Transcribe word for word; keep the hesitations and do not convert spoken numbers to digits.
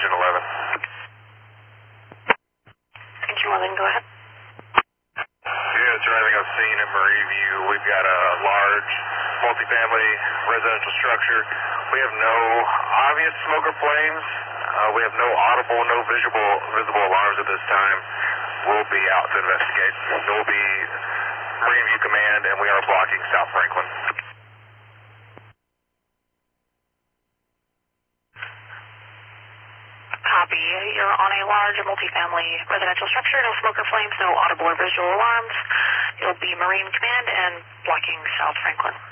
Engine eleven. Engine eleven, go ahead. Yeah, it's everything I've seen in Marine View. We've got a large multifamily residential structure. We have no obvious smoke or flames. Uh, we have no audible, no visible, visible alarms at this time. We'll be out to investigate. We'll be Marine View Command, and we are blocking South Franklin. Copy. You're on a large multifamily residential structure. No smoke or flames, no audible or visual alarms. You'll be Marine Command and blocking South Franklin.